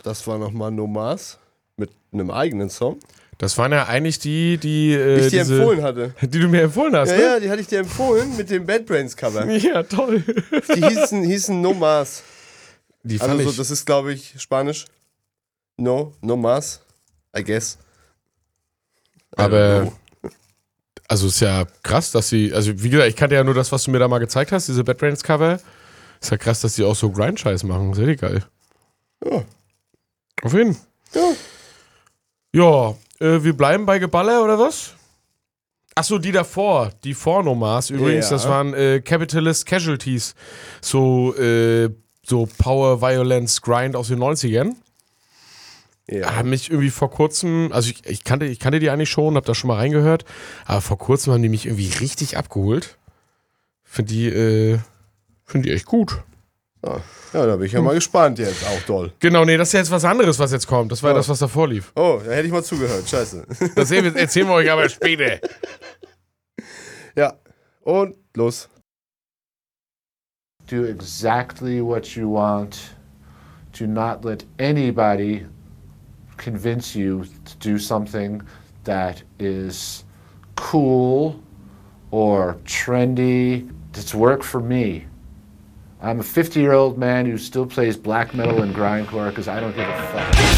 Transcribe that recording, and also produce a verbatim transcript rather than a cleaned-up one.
Das war nochmal No Mars mit einem eigenen Song. Das waren ja eigentlich die, die... Äh, ich dir diese, empfohlen hatte. Die du mir empfohlen hast, ja, ne? Ja, die hatte ich dir empfohlen mit dem Bad Brains Cover. Ja, toll. Die hießen, hießen No Mars. Die fand also so, ich... das ist, glaube ich, Spanisch. No, No Mars, I guess. I Aber... Also ist ja krass, dass sie... Also wie gesagt, ich kannte ja nur das, was du mir da mal gezeigt hast, diese Bad Brains Cover. Ist ja krass, dass die auch so Grind-Scheiß machen. Sehr geil. Ja. Auf jeden Fall. Ja. Ja, äh, wir bleiben bei Geballer oder was? Achso, die davor, die Vornomas übrigens, Ja. das waren äh, Capitalist Casualties. So, äh, so Power, Violence, Grind aus den neunzigern. Ja. Haben mich irgendwie vor kurzem, also ich, ich, kannte, ich kannte die eigentlich schon, hab da schon mal reingehört, aber vor kurzem haben die mich irgendwie richtig abgeholt. Find die, äh, find die echt gut. Ja, ja, da bin ich ja mal gespannt jetzt, auch doll. Genau, nee, das ist ja jetzt was anderes, was jetzt kommt. Das war Oh. ja das, was davor lief. Oh, da hätte ich mal zugehört, scheiße. Das erzählen wir euch aber später. Ja, und los. Do exactly what you want. Do not let anybody convince you to do something that is cool or trendy. It's work for me. I'm a fifty-year-old man who still plays black metal and grindcore because I don't give a fuck.